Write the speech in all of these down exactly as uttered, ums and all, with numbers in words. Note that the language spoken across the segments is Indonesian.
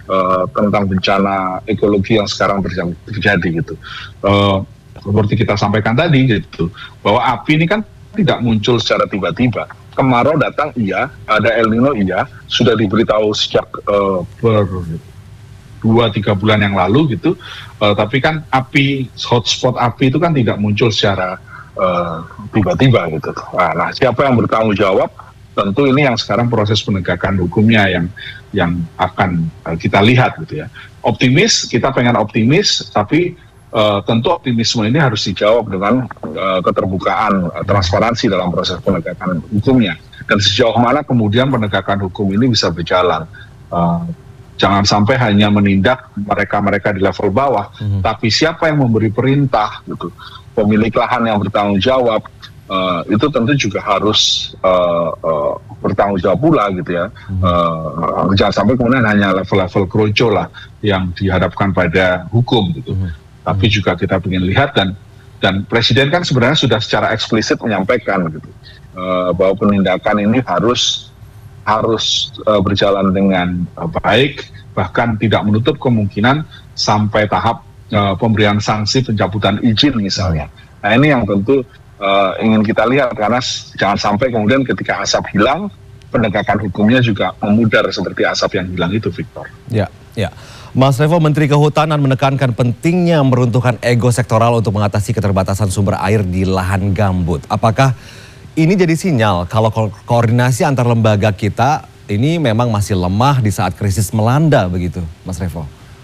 uh, tentang bencana ekologi yang sekarang terjadi gitu. Uh, seperti kita sampaikan tadi gitu, bahwa api ini kan tidak muncul secara tiba-tiba. Kemarau datang iya, ada El Nino iya, sudah diberitahu sejak uh, ber dua tiga bulan yang lalu gitu. Uh, tapi kan api, hotspot api itu kan tidak muncul secara uh, tiba-tiba gitu. Nah, nah, siapa yang bertanggung jawab? Tentu ini yang sekarang proses penegakan hukumnya yang yang akan uh, kita lihat gitu ya. Optimis, kita pengen optimis, tapi Uh, tentu optimisme ini harus dijawab dengan uh, keterbukaan, uh, transparansi dalam proses penegakan hukumnya. Dan sejauh mana kemudian penegakan hukum ini bisa berjalan. Uh, jangan sampai hanya menindak mereka-mereka di level bawah, hmm. tapi siapa yang memberi perintah, gitu. Pemilik lahan yang bertanggung jawab, uh, itu tentu juga harus uh, uh, bertanggung jawab pula, gitu ya. Hmm. Uh, jangan sampai kemudian hanya level-level kroco lah yang dihadapkan pada hukum, gitu. Hmm. Tapi juga kita ingin lihat dan dan Presiden kan sebenarnya sudah secara eksplisit menyampaikan gitu uh, bahwa penindakan ini harus harus uh, berjalan dengan uh, baik, bahkan tidak menutup kemungkinan sampai tahap uh, pemberian sanksi pencabutan izin misalnya. Nah ini yang tentu uh, ingin kita lihat, karena jangan sampai kemudian ketika asap hilang penegakan hukumnya juga memudar seperti asap yang hilang itu, Victor. Ya, ya. Mas Revo, Menteri Kehutanan menekankan pentingnya meruntuhkan ego sektoral untuk mengatasi keterbatasan sumber air di lahan gambut. Apakah ini jadi sinyal kalau ko koordinasi antar lembaga kita ini memang masih lemah di saat krisis melanda begitu, Mas Revo?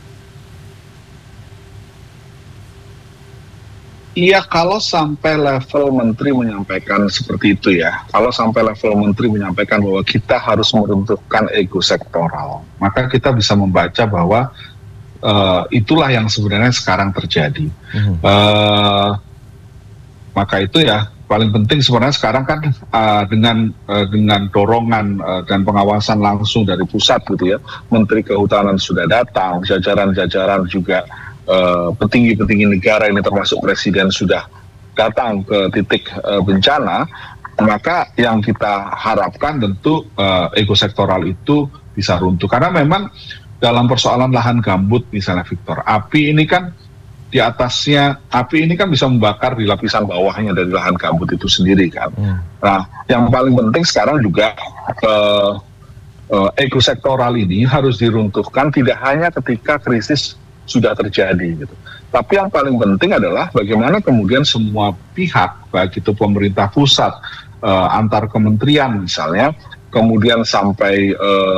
Iya, kalau sampai level menteri menyampaikan seperti itu ya, kalau sampai level menteri menyampaikan bahwa kita harus meruntuhkan ego sektoral, maka kita bisa membaca bahwa uh, itulah yang sebenarnya sekarang terjadi. Mm-hmm. uh, maka itu ya paling penting sebenarnya sekarang kan uh, dengan uh, dengan dorongan uh, dan pengawasan langsung dari pusat gitu ya, Menteri Kehutanan sudah datang, jajaran-jajaran juga Uh, petinggi-petinggi negara ini termasuk Presiden sudah datang ke titik uh, bencana, maka yang kita harapkan tentu uh, ego sektoral itu bisa runtuh. Karena memang dalam persoalan lahan gambut misalnya, Victor, api ini kan di atasnya, api ini kan bisa membakar di lapisan bawahnya dari lahan gambut itu sendiri kan. Hmm. Nah, yang paling penting sekarang juga uh, uh, ego sektoral ini harus diruntuhkan tidak hanya ketika krisis sudah terjadi gitu. Tapi yang paling penting adalah bagaimana kemudian semua pihak, baik itu pemerintah pusat, uh, antar kementerian misalnya, kemudian sampai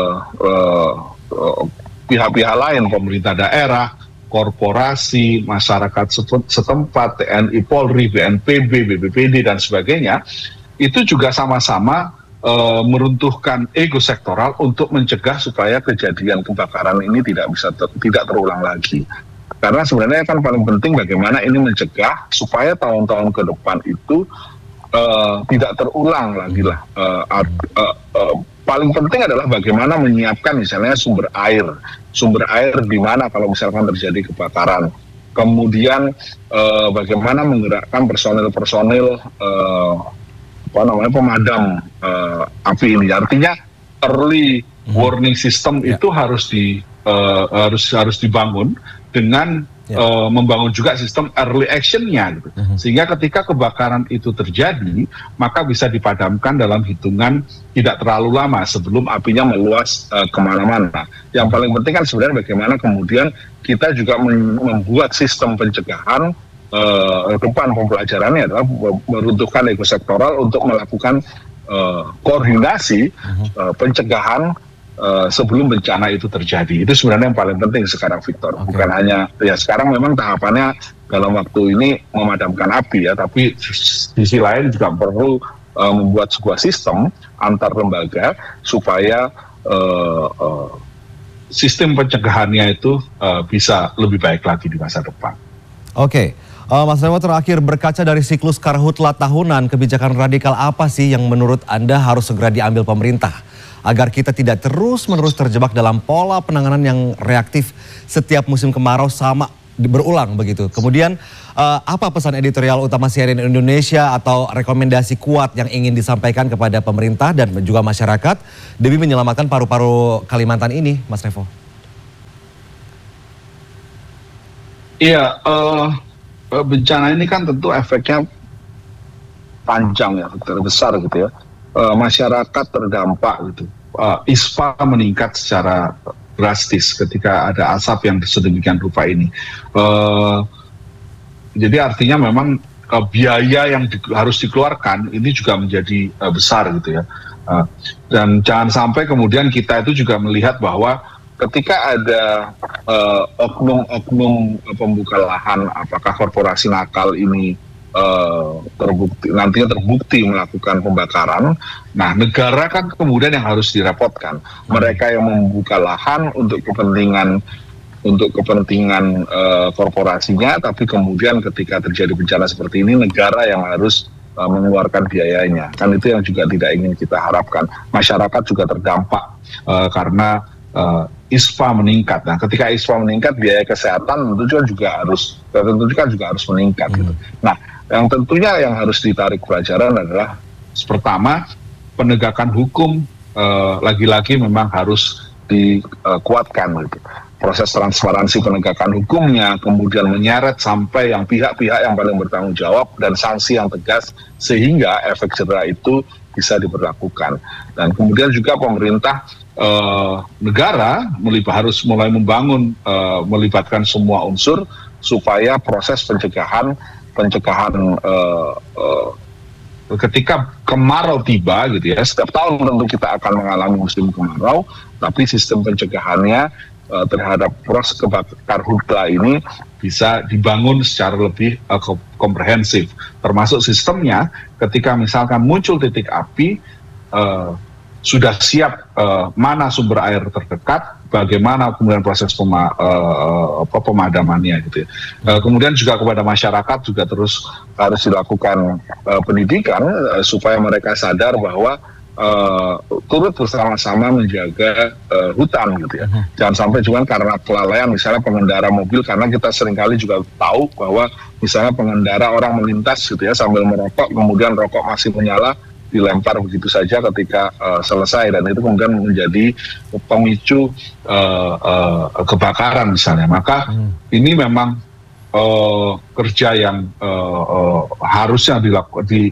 pihak-pihak uh, uh, lain, pemerintah daerah, korporasi, masyarakat setempat, T N I, Polri, B N P B, B P P D dan sebagainya, itu juga sama-sama Uh, meruntuhkan ego sektoral untuk mencegah supaya kejadian kebakaran ini tidak bisa ter, tidak terulang lagi. Karena sebenarnya kan paling penting bagaimana ini mencegah supaya tahun-tahun ke depan itu uh, tidak terulang lagi lah. Uh, uh, uh, uh, paling penting adalah bagaimana menyiapkan misalnya sumber air, sumber air di mana kalau misalkan terjadi kebakaran. Kemudian uh, bagaimana menggerakkan personil-personil uh, apa namanya pemadam uh, api ini, artinya early warning system hmm. itu harus di uh, harus harus dibangun dengan yeah. uh, membangun juga sistem early actionnya gitu. Hmm. Sehingga ketika kebakaran itu terjadi maka bisa dipadamkan dalam hitungan tidak terlalu lama sebelum apinya meluas uh, kemana-mana. Yang paling penting kan sebenarnya bagaimana kemudian kita juga membuat sistem pencegahan. Uh, depan pembelajarannya adalah meruntuhkan ego sektoral untuk melakukan uh, koordinasi uh, pencegahan uh, sebelum bencana itu terjadi. Itu sebenarnya yang paling penting sekarang, Victor. Okay. Bukan hanya ya sekarang memang tahapannya dalam waktu ini memadamkan api ya, tapi di sisi lain juga perlu uh, membuat sebuah sistem antar lembaga supaya uh, uh, sistem pencegahannya itu uh, bisa lebih baik lagi di masa depan. Oke. Okay. Uh, Mas Revo, terakhir berkaca dari siklus karhutla tahunan, kebijakan radikal apa sih yang menurut Anda harus segera diambil pemerintah agar kita tidak terus-menerus terjebak dalam pola penanganan yang reaktif setiap musim kemarau sama berulang begitu. Kemudian uh, apa pesan editorial utama C N N Indonesia atau rekomendasi kuat yang ingin disampaikan kepada pemerintah dan juga masyarakat demi menyelamatkan paru-paru Kalimantan ini, Mas Revo? Iya, uh, bencana ini kan tentu efeknya panjang ya, terbesar gitu ya. Uh, masyarakat terdampak gitu. Uh, I S P A meningkat secara drastis ketika ada asap yang sedemikian rupa ini. Uh, jadi artinya memang uh, biaya yang di, harus dikeluarkan ini juga menjadi uh, besar gitu ya. Uh, dan jangan sampai kemudian kita itu juga melihat bahwa ketika ada oknum-oknum uh, pembuka lahan, apakah korporasi nakal ini uh, terbukti nantinya terbukti melakukan pembakaran, nah negara kan kemudian yang harus direpotkan. Mereka yang membuka lahan untuk kepentingan untuk kepentingan uh, korporasinya, tapi kemudian ketika terjadi bencana seperti ini, negara yang harus uh, mengeluarkan biayanya. Kan itu yang juga tidak ingin kita harapkan. Masyarakat juga terdampak uh, karena uh, I S P A meningkat. Nah, ketika I S P A meningkat, biaya kesehatan tentu juga harus tentu juga juga harus meningkat. Hmm. Gitu. Nah, yang tentunya yang harus ditarik pelajaran adalah pertama, penegakan hukum uh, lagi-lagi memang harus dikuatkan. Gitu. Proses transparansi penegakan hukumnya, kemudian menyeret sampai yang pihak-pihak yang paling bertanggung jawab dan sanksi yang tegas sehingga efek jera itu bisa diberlakukan. Dan kemudian juga pemerintah Uh, negara melibat, harus mulai membangun, uh, melibatkan semua unsur supaya proses pencegahan pencegahan uh, uh, ketika kemarau tiba gitu ya, setiap tahun tentu kita akan mengalami musim kemarau, tapi sistem pencegahannya uh, terhadap proses kebakaran hutan ini bisa dibangun secara lebih uh, komprehensif, termasuk sistemnya ketika misalkan muncul titik api, uh, sudah siap uh, mana sumber air terdekat, bagaimana kemudian proses pema, uh, pemadamannya gitu ya. Uh, kemudian juga kepada masyarakat juga terus harus dilakukan uh, pendidikan uh, supaya mereka sadar bahwa uh, turut bersama-sama menjaga uh, hutan gitu ya. Jangan sampai cuma karena kelalaian misalnya pengendara mobil, karena kita seringkali juga tahu bahwa misalnya pengendara orang melintas gitu ya sambil merokok, kemudian rokok masih menyala, dilempar begitu saja ketika uh, selesai, dan itu kemudian menjadi pemicu uh, uh, kebakaran misalnya. Maka hmm. ini memang uh, kerja yang uh, uh, harusnya dilakukan di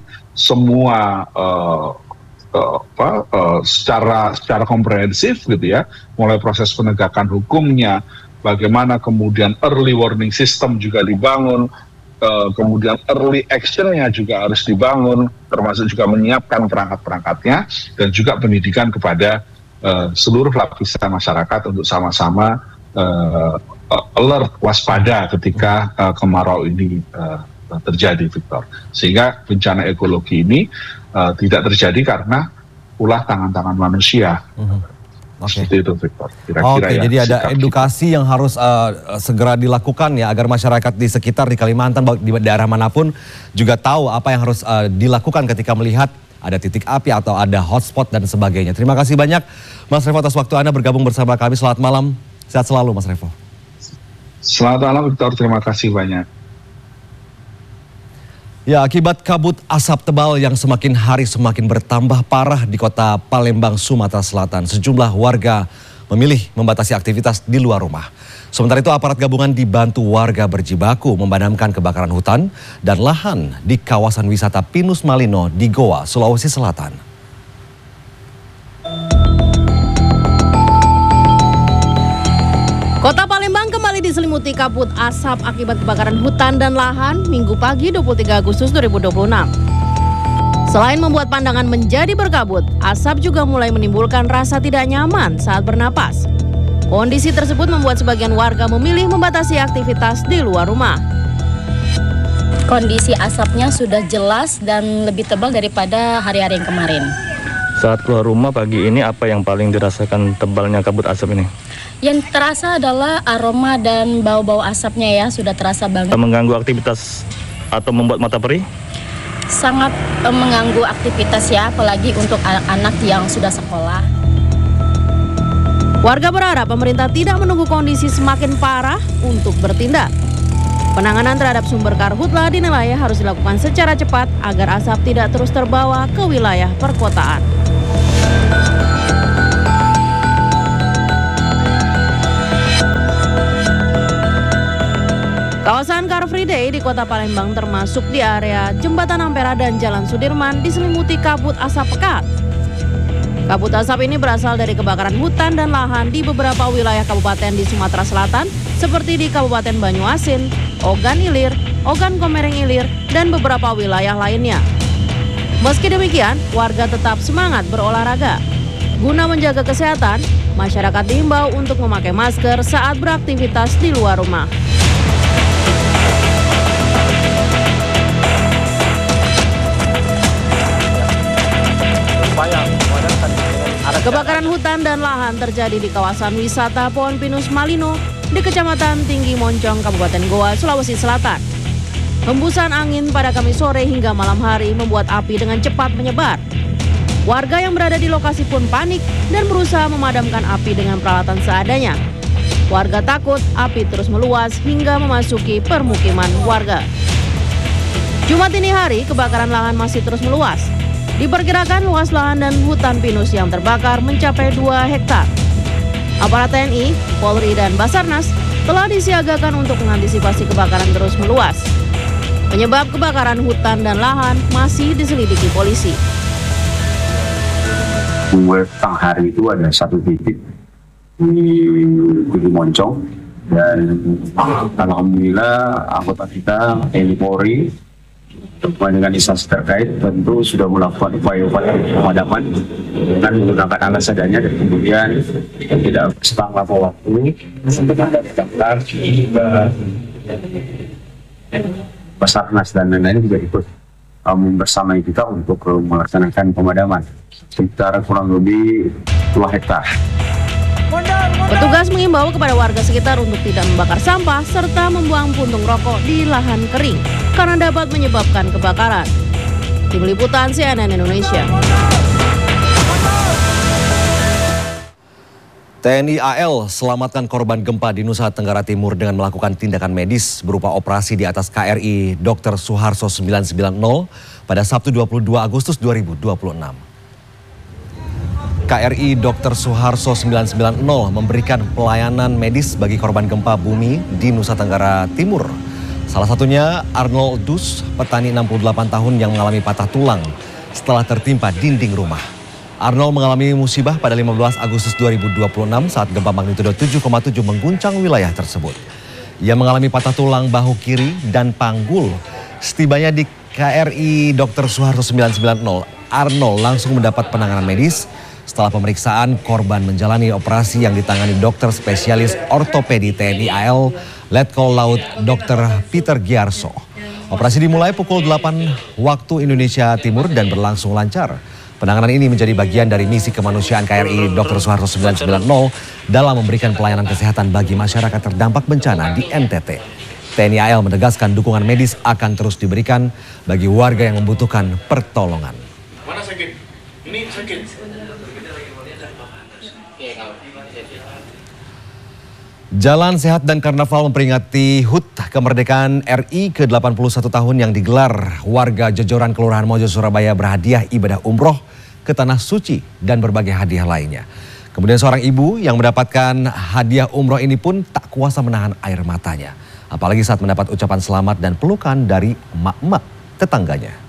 semua uh, uh, apa, uh, secara secara komprehensif gitu ya, mulai proses penegakan hukumnya, bagaimana kemudian early warning system juga dibangun. Uh, kemudian early action-nya juga harus dibangun, termasuk juga menyiapkan perangkat-perangkatnya, dan juga pendidikan kepada uh, seluruh lapisan masyarakat untuk sama-sama uh, alert, waspada ketika uh, kemarau ini uh, terjadi, Victor. Sehingga bencana ekologi ini uh, tidak terjadi karena ulah tangan-tangan manusia. Mm-hmm. Oke, okay. Itu Victor. Kira-kira okay, ya, jadi ada edukasi kita yang harus uh, segera dilakukan ya, agar masyarakat di sekitar di Kalimantan, di daerah manapun juga tahu apa yang harus uh, dilakukan ketika melihat ada titik api atau ada hotspot dan sebagainya. Terima kasih banyak Mas Revo atas waktu Anda bergabung bersama kami. Selamat malam, sehat selalu Mas Revo. Selamat malam Victor, terima kasih banyak. Ya, akibat kabut asap tebal yang semakin hari semakin bertambah parah di kota Palembang, Sumatera Selatan, sejumlah warga memilih membatasi aktivitas di luar rumah. Sementara itu aparat gabungan dibantu warga berjibaku memadamkan kebakaran hutan dan lahan di kawasan wisata Pinus Malino di Goa, Sulawesi Selatan. Kota Palembang kembali diselimuti kabut asap akibat kebakaran hutan dan lahan Minggu pagi dua puluh tiga Agustus dua ribu dua puluh enam. Selain membuat pandangan menjadi berkabut, asap juga mulai menimbulkan rasa tidak nyaman saat bernapas. Kondisi tersebut membuat sebagian warga memilih membatasi aktivitas di luar rumah. Kondisi asapnya sudah jelas dan lebih tebal daripada hari-hari yang kemarin. Saat keluar rumah pagi ini, apa yang paling dirasakan tebalnya kabut asap ini? Yang terasa adalah aroma dan bau-bau asapnya ya, sudah terasa banget. Mengganggu aktivitas atau membuat mata perih? Sangat eh, mengganggu aktivitas ya, apalagi untuk anak-anak yang sudah sekolah. Warga berharap pemerintah tidak menunggu kondisi semakin parah untuk bertindak. Penanganan terhadap sumber karhutla dinilai harus dilakukan secara cepat agar asap tidak terus terbawa ke wilayah perkotaan. Kawasan Car Free Day di Kota Palembang termasuk di area Jembatan Ampera dan Jalan Sudirman diselimuti kabut asap pekat. Kabut asap ini berasal dari kebakaran hutan dan lahan di beberapa wilayah kabupaten di Sumatera Selatan seperti di Kabupaten Banyuasin, Ogan Ilir, Ogan Komering Ilir, dan beberapa wilayah lainnya. Meski demikian, warga tetap semangat berolahraga. Guna menjaga kesehatan, masyarakat diimbau untuk memakai masker saat beraktivitas di luar rumah. Kebakaran hutan dan lahan terjadi di kawasan wisata Pohon Pinus Malino di Kecamatan Tinggi Moncong, Kabupaten Goa, Sulawesi Selatan. Hembusan angin pada Kamis sore hingga malam hari membuat api dengan cepat menyebar. Warga yang berada di lokasi pun panik dan berusaha memadamkan api dengan peralatan seadanya. Warga takut api terus meluas hingga memasuki permukiman warga. Jumat ini hari, kebakaran lahan masih terus meluas. Diperkirakan luas lahan dan hutan pinus yang terbakar mencapai dua hektar. Aparat T N I, Polri, dan Basarnas telah disiagakan untuk mengantisipasi kebakaran terus meluas. Penyebab kebakaran hutan dan lahan masih diselidiki polisi. Tengah hari itu ada satu titik di Tinggi Moncong dan alhamdulillah anggota kita T N I Polri dengan instansi terkait tentu sudah melakukan upaya-upaya pemadaman dengan menggunakan alat seadanya dan kemudian tidak setang lama waktu Damkar juga Basarnas dan lain-lain juga ikut um, bersama kita untuk uh, melaksanakan pemadaman sekitar kurang lebih dua hektar. Petugas mengimbau kepada warga sekitar untuk tidak membakar sampah serta membuang puntung rokok di lahan kering karena dapat menyebabkan kebakaran. Tim Liputan C N N Indonesia. T N I A L selamatkan korban gempa di Nusa Tenggara Timur dengan melakukan tindakan medis berupa operasi di atas K R I Dokter Suharto sembilan sembilan nol pada Sabtu dua puluh dua Agustus dua ribu dua puluh enam. K R I Dokter Suharto sembilan sembilan nol memberikan pelayanan medis bagi korban gempa bumi di Nusa Tenggara Timur. Salah satunya Arnold Dus, petani enam puluh delapan tahun yang mengalami patah tulang setelah tertimpa dinding rumah. Arnold mengalami musibah pada lima belas Agustus dua ribu dua puluh enam saat gempa magnitudo tujuh koma tujuh mengguncang wilayah tersebut. Ia mengalami patah tulang bahu kiri dan panggul. Setibanya di K R I Dokter Suharto sembilan sembilan nol, Arnold langsung mendapat penanganan medis. Setelah pemeriksaan, korban menjalani operasi yang ditangani dokter spesialis ortopedi T N I A L, Letkol Laut Dokter Peter Giarso. Operasi dimulai pukul delapan waktu Indonesia Timur dan berlangsung lancar. Penanganan ini menjadi bagian dari misi kemanusiaan K R I Dokter Suharto sembilan sembilan nol dalam memberikan pelayanan kesehatan bagi masyarakat terdampak bencana di N T T. T N I A L menegaskan dukungan medis akan terus diberikan bagi warga yang membutuhkan pertolongan. Mana sakit? Ini sakit. Jalan Sehat dan Karnaval memperingati H U T kemerdekaan R I ke delapan puluh satu tahun yang digelar. Warga Jojoran Kelurahan Mojo Surabaya berhadiah ibadah umroh ke Tanah Suci dan berbagai hadiah lainnya. Kemudian seorang ibu yang mendapatkan hadiah umroh ini pun tak kuasa menahan air matanya. Apalagi saat mendapat ucapan selamat dan pelukan dari emak-emak tetangganya.